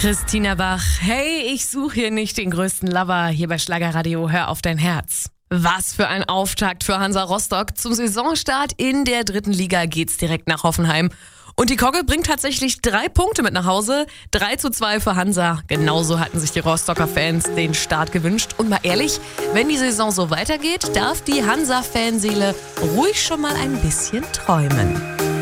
Christina Bach, hey, ich suche hier nicht den größten Lover, hier bei Schlagerradio, hör auf dein Herz. Was für ein Auftakt für Hansa Rostock. Zum Saisonstart in der 3. Liga geht's direkt nach Hoffenheim. Und die Kogge bringt tatsächlich 3 Punkte mit nach Hause. 3:2 für Hansa. Genauso hatten sich die Rostocker Fans den Start gewünscht. Und mal ehrlich, wenn die Saison so weitergeht, darf die Hansa-Fanseele ruhig schon mal ein bisschen träumen.